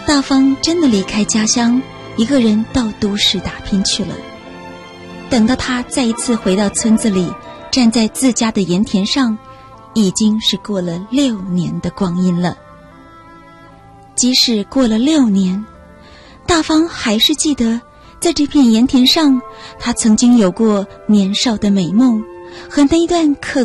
大方真的离开家乡，一个人到都市打拼去了。等到他再一次回到村子里，站在自家的盐田上，已经是过了6年的光阴了。即使过了6年，大方还是记得在这片盐田上，他曾经有过年少的美梦和那一段刻